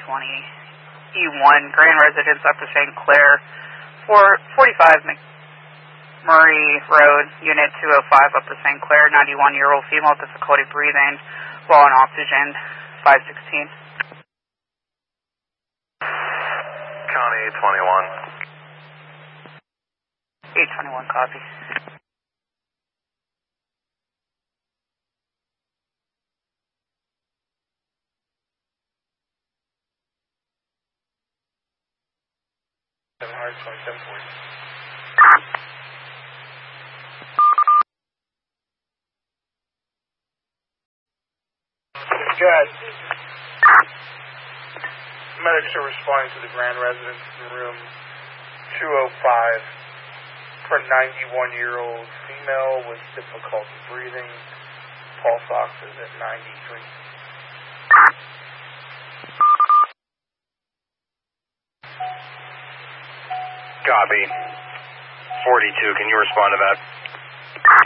E1, Grand Residence, Upper St. Clair, 45 McMurray Road, Unit 205, Upper St. Clair, 91-year-old female, difficulty breathing, low on oxygen, 516. County 821. 821, copy. Good. Medics are responding to the Grand Residence in room 205 for 91-year-old female with difficulty breathing. Pulse ox is at 93. Copy. 42, can you respond to that?